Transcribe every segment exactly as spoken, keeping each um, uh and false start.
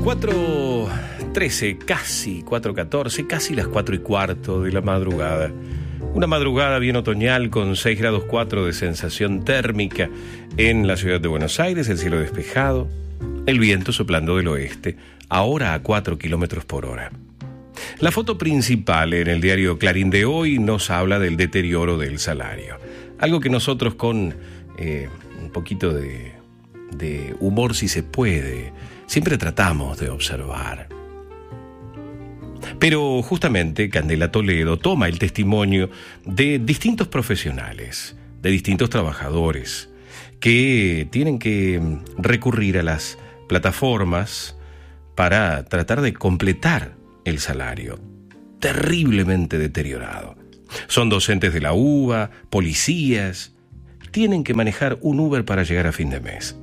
cuatro trece, casi cuatro catorce, casi las cuatro y cuarto de la madrugada. Una madrugada bien otoñal con seis grados cuatro de sensación térmica en la ciudad de Buenos Aires, el cielo despejado, el viento soplando del oeste, ahora a cuatro kilómetros por hora. La foto principal en el diario Clarín de hoy nos habla del deterioro del salario. Algo que nosotros con eh, un poquito de, de humor, si se puede, siempre tratamos de observar. Pero justamente Candela Toledo toma el testimonio de distintos profesionales, de distintos trabajadores, que tienen que recurrir a las plataformas para tratar de completar el salario, terriblemente deteriorado. Son docentes de la U B A, policías, tienen que manejar un Uber para llegar a fin de mes.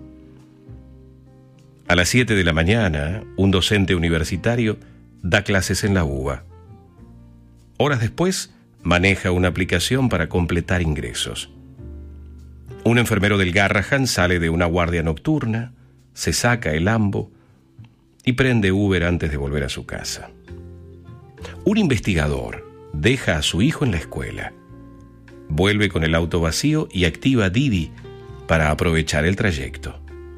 A las siete de la mañana, un docente universitario da clases en la U B A. Horas después, maneja una aplicación para completar ingresos. Un enfermero del Garrahan sale de una guardia nocturna, se saca el ambo y prende Uber antes de volver a su casa. Un investigador deja a su hijo en la escuela, vuelve con el auto vacío y activa Didi para aprovechar el trayecto.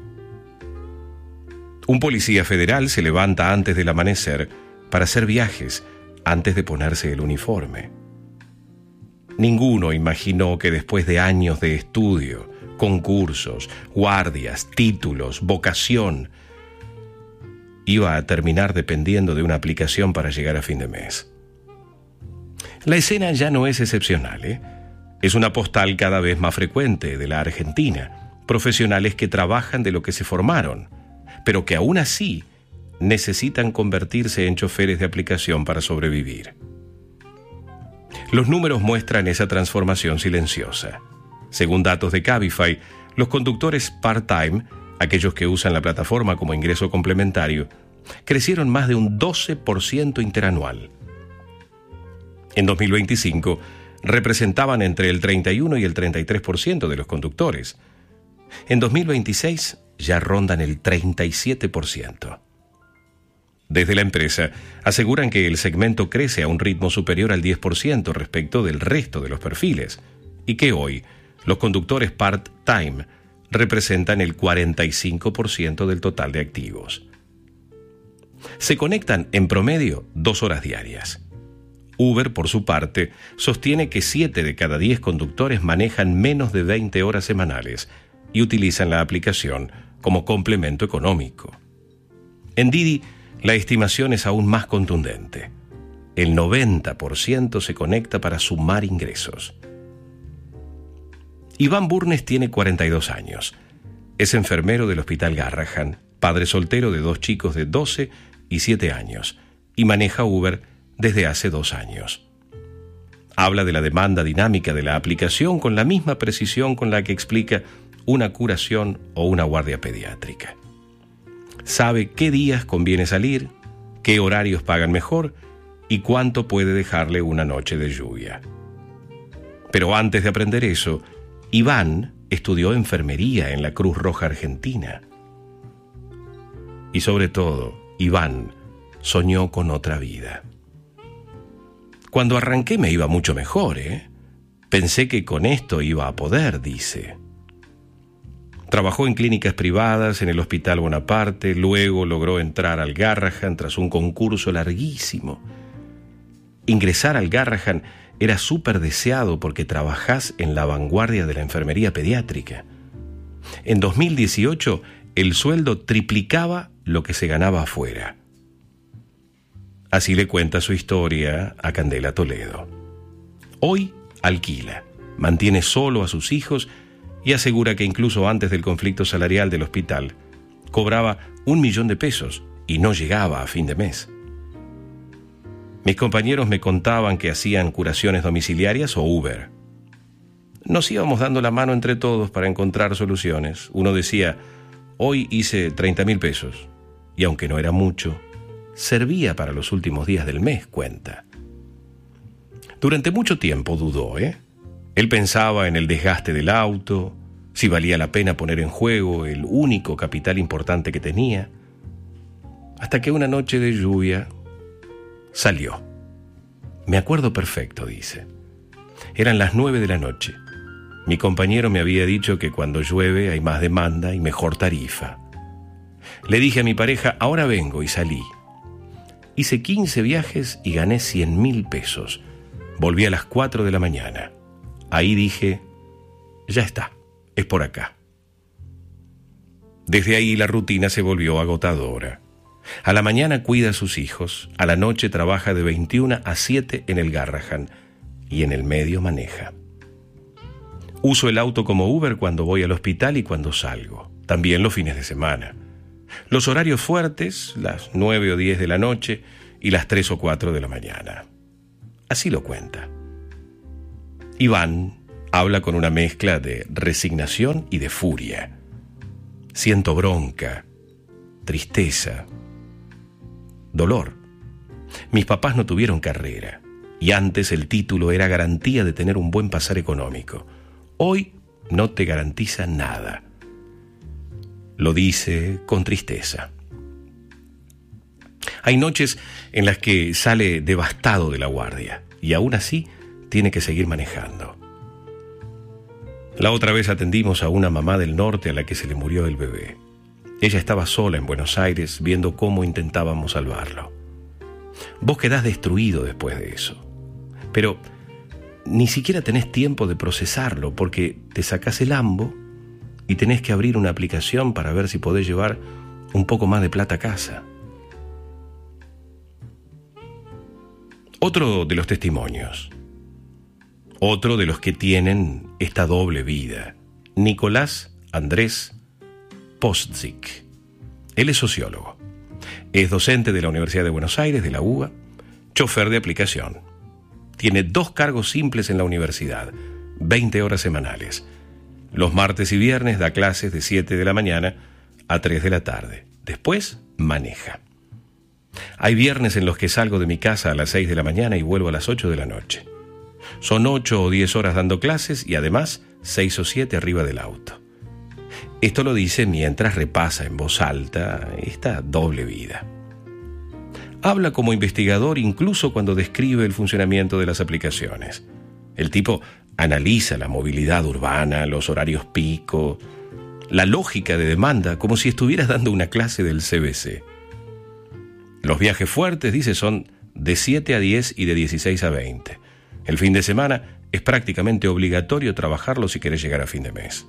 Un policía federal se levanta antes del amanecer para hacer viajes antes de ponerse el uniforme. Ninguno imaginó que después de años de estudio, concursos, guardias, títulos, vocación, iba a terminar dependiendo de una aplicación para llegar a fin de mes. La escena ya no es excepcional, ¿eh? Es una postal cada vez más frecuente de la Argentina, profesionales que trabajan de lo que se formaron, pero que aún así necesitan convertirse en choferes de aplicación para sobrevivir. Los números muestran esa transformación silenciosa. Según datos de Cabify, los conductores part-time, aquellos que usan la plataforma como ingreso complementario, crecieron más de un doce por ciento interanual. En dos mil veinticinco, representaban entre el treinta y uno y el treinta y tres por ciento de los conductores. En dos mil veintiséis, ya rondan el treinta y siete por ciento. Desde la empresa aseguran que el segmento crece a un ritmo superior al diez por ciento respecto del resto de los perfiles y que hoy los conductores part-time representan el cuarenta y cinco por ciento del total de activos. Se conectan en promedio dos horas diarias. Uber, por su parte, sostiene que siete de cada diez conductores manejan menos de veinte horas semanales y utilizan la aplicación como complemento económico. En Didi, la estimación es aún más contundente. El noventa por ciento se conecta para sumar ingresos. Iván Burnes tiene cuarenta y dos años. Es enfermero del Hospital Garrahan, padre soltero de dos chicos de doce y siete años, y maneja Uber desde hace dos años. Habla de la demanda dinámica de la aplicación con la misma precisión con la que explica una curación o una guardia pediátrica. Sabe qué días conviene salir, qué horarios pagan mejor y cuánto puede dejarle una noche de lluvia. Pero antes de aprender eso, Iván estudió enfermería en la Cruz Roja Argentina. Y sobre todo, Iván soñó con otra vida. Cuando arranqué me iba mucho mejor, ¿eh? Pensé que con esto iba a poder, dice. Trabajó en clínicas privadas, en el Hospital Bonaparte, luego logró entrar al Garrahan tras un concurso larguísimo. Ingresar al Garrahan era súper deseado porque trabajás en la vanguardia de la enfermería pediátrica. En dos mil dieciocho, el sueldo triplicaba lo que se ganaba afuera. Así le cuenta su historia a Candela Toledo. Hoy alquila, mantiene solo a sus hijos y asegura que incluso antes del conflicto salarial del hospital, cobraba un millón de pesos y no llegaba a fin de mes. Mis compañeros me contaban que hacían curaciones domiciliarias o Uber. Nos íbamos dando la mano entre todos para encontrar soluciones. Uno decía, hoy hice treinta mil pesos, y aunque no era mucho, servía para los últimos días del mes, cuenta. Durante mucho tiempo dudó, ¿eh? Él pensaba en el desgaste del auto, si valía la pena poner en juego el único capital importante que tenía. hasta que una noche de lluvia salió. Me acuerdo perfecto, dice. Eran las nueve de la noche. Mi compañero me había dicho que cuando llueve hay más demanda y mejor tarifa. Le dije a mi pareja, ahora vengo, y salí. Hice quince viajes y gané cien mil pesos. Volví a las cuatro de la mañana. Ahí dije, ya está, es por acá. Desde ahí la rutina se volvió agotadora. A la mañana cuida a sus hijos, a la noche trabaja de veintiuna a siete en el Garrahan y en el medio maneja. Uso el auto como Uber cuando voy al hospital y cuando salgo, también los fines de semana. Los horarios fuertes, las nueve o diez de la noche y las tres o cuatro de la mañana. Así lo cuenta. Iván habla con una mezcla de resignación y de furia. Siento bronca, tristeza, dolor. Mis papás no tuvieron carrera y antes el título era garantía de tener un buen pasar económico. Hoy no te garantiza nada. Lo dice con tristeza. Hay noches en las que sale devastado de la guardia y aún así tiene que seguir manejando. La otra vez atendimos a una mamá del norte a la que se le murió el bebé. Ella estaba sola en Buenos Aires viendo cómo intentábamos salvarlo. Vos quedás destruido después de eso, pero ni siquiera tenés tiempo de procesarlo porque te sacás el ambo y tenés que abrir una aplicación para ver si podés llevar un poco más de plata a casa. Otro de los testimonios, otro de los que tienen esta doble vida, Nicolás Andrés Postzik. Él es sociólogo, es docente de la Universidad de Buenos Aires, de la U B A, chofer de aplicación. Tiene dos cargos simples en la universidad, veinte horas semanales. Los martes y viernes da clases de siete de la mañana a tres de la tarde. Después maneja. Hay viernes en los que salgo de mi casa a las seis de la mañana y vuelvo a las ocho de la noche. Son ocho o diez horas dando clases y además seis o siete arriba del auto. Esto lo dice mientras repasa en voz alta esta doble vida. Habla como investigador incluso cuando describe el funcionamiento de las aplicaciones. El tipo analiza la movilidad urbana, los horarios pico, la lógica de demanda, como si estuvieras dando una clase del C B C. Los viajes fuertes, dice, son de siete a diez y de dieciséis a veinte. El fin de semana es prácticamente obligatorio trabajarlo si querés llegar a fin de mes.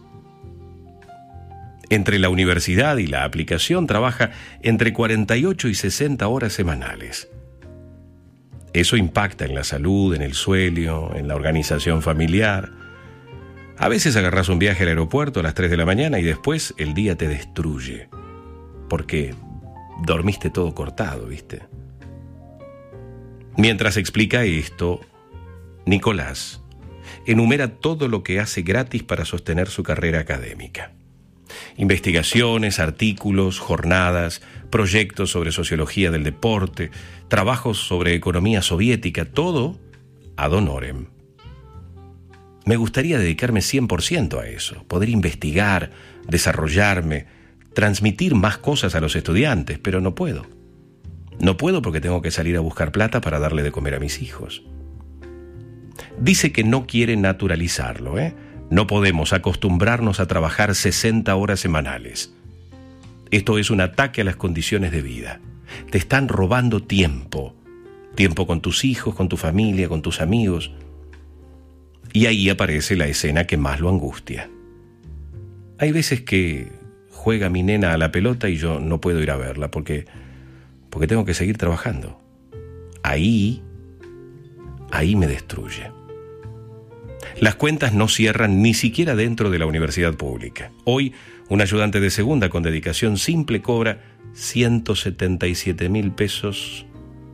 Entre la universidad y la aplicación trabaja entre cuarenta y ocho y sesenta horas semanales. Eso impacta en la salud, en el sueño, en la organización familiar. A veces agarrás un viaje al aeropuerto a las tres de la mañana y después el día te destruye, porque dormiste todo cortado, ¿viste? Mientras explica esto, Nicolás enumera todo lo que hace gratis para sostener su carrera académica. Investigaciones, artículos, jornadas, proyectos sobre sociología del deporte, trabajos sobre economía soviética, todo ad honorem. Me gustaría dedicarme cien por ciento a eso, poder investigar, desarrollarme, transmitir más cosas a los estudiantes, pero no puedo. No puedo porque tengo que salir a buscar plata para darle de comer a mis hijos. Dice que no quiere naturalizarlo, ¿eh? No podemos acostumbrarnos a trabajar sesenta horas semanales. Esto es un ataque a las condiciones de vida. Te están robando tiempo. Tiempo con tus hijos, con tu familia, con tus amigos. Y ahí aparece la escena que más lo angustia. Hay veces que juega mi nena a la pelota y yo no puedo ir a verla porque, porque tengo que seguir trabajando. Ahí, ahí me destruye. Las cuentas no cierran ni siquiera dentro de la universidad pública. Hoy, un ayudante de segunda con dedicación simple cobra ciento setenta y siete mil pesos,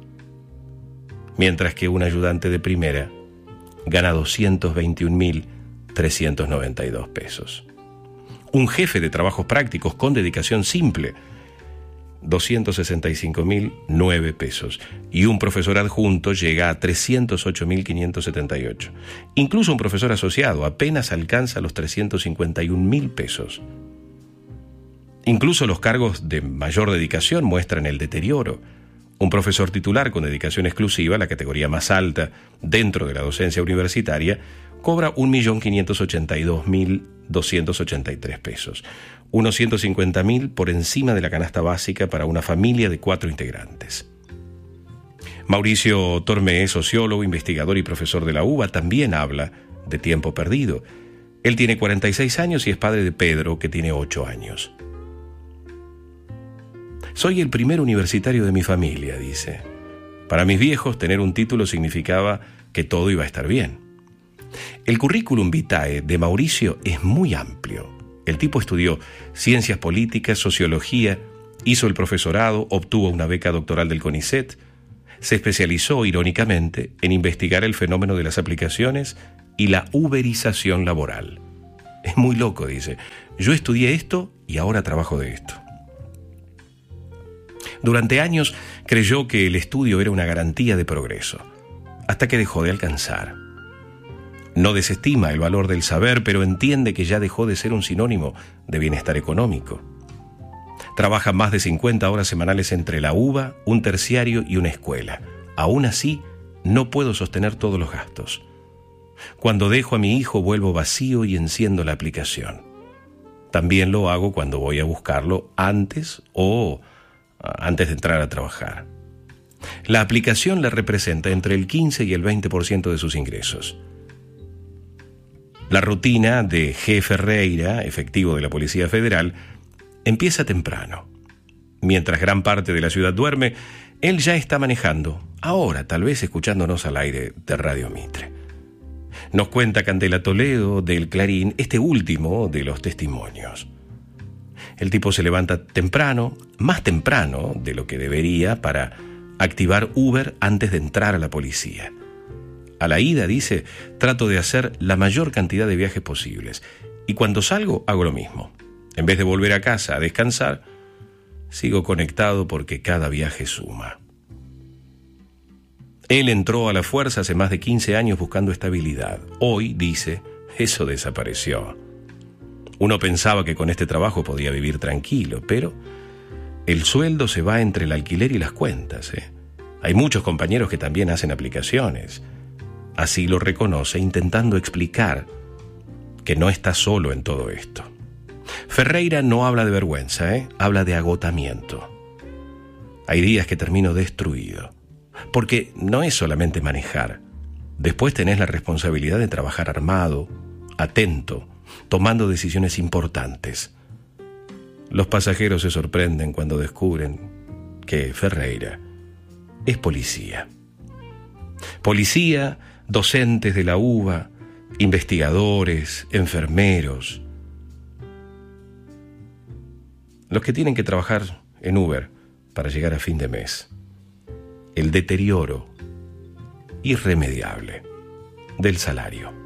mientras que un ayudante de primera gana doscientos veintiún mil trescientos noventa y dos pesos. Un jefe de trabajos prácticos con dedicación simple, doscientos sesenta y cinco mil nueve pesos. Y un profesor adjunto llega a trescientos ocho mil quinientos setenta y ocho. Incluso un profesor asociado apenas alcanza los trescientos cincuenta y un mil pesos. Incluso los cargos de mayor dedicación muestran el deterioro. Un profesor titular con dedicación exclusiva, la categoría más alta dentro de la docencia universitaria, cobra un millón quinientos ochenta y dos mil doscientos ochenta y tres pesos, unos ciento cincuenta mil por encima de la canasta básica para una familia de cuatro integrantes. Mauricio Tormé, sociólogo, investigador y profesor de la U B A, también habla de tiempo perdido. Él tiene cuarenta y seis años y es padre de Pedro, que tiene ocho años. Soy el primer universitario de mi familia, dice. Para mis viejos, tener un título significaba que todo iba a estar bien. El currículum vitae de Mauricio es muy amplio. El tipo estudió ciencias políticas, sociología, hizo el profesorado, obtuvo una beca doctoral del CONICET, se especializó, irónicamente, en investigar el fenómeno de las aplicaciones y la uberización laboral. Es muy loco, dice. Yo estudié esto y ahora trabajo de esto. Durante años creyó que el estudio era una garantía de progreso, hasta que dejó de alcanzar. No desestima el valor del saber, pero entiende que ya dejó de ser un sinónimo de bienestar económico. Trabaja más de cincuenta horas semanales entre la U B A, un terciario y una escuela. Aún así, no puedo sostener todos los gastos. Cuando dejo a mi hijo, vuelvo vacío y enciendo la aplicación. También lo hago cuando voy a buscarlo antes o antes de entrar a trabajar. La aplicación le representa entre el quince y el veinte por ciento de sus ingresos. La rutina de G. Ferreira, efectivo de la Policía Federal, empieza temprano. Mientras gran parte de la ciudad duerme, él ya está manejando, ahora tal vez escuchándonos al aire de Radio Mitre. Nos cuenta Candela Toledo del Clarín, este último de los testimonios. El tipo se levanta temprano, más temprano de lo que debería, para activar Uber antes de entrar a la policía. A la ida, dice, trato de hacer la mayor cantidad de viajes posibles. Y cuando salgo, hago lo mismo. En vez de volver a casa a descansar, sigo conectado porque cada viaje suma. Él entró a la fuerza hace más de quince años buscando estabilidad. Hoy, dice, eso desapareció. Uno pensaba que con este trabajo podía vivir tranquilo, pero el sueldo se va entre el alquiler y las cuentas. ¿eh? Hay muchos compañeros que también hacen aplicaciones. Así lo reconoce, intentando explicar que no está solo en todo esto. Ferreira no habla de vergüenza, ¿eh? habla de agotamiento. Hay días que termino destruido, porque no es solamente manejar. Después tenés la responsabilidad de trabajar armado, atento, tomando decisiones importantes. Los pasajeros se sorprenden cuando descubren que Ferreira es policía. Policía, docentes de la U B A, investigadores, enfermeros. Los que tienen que trabajar en Uber para llegar a fin de mes. El deterioro irremediable del salario.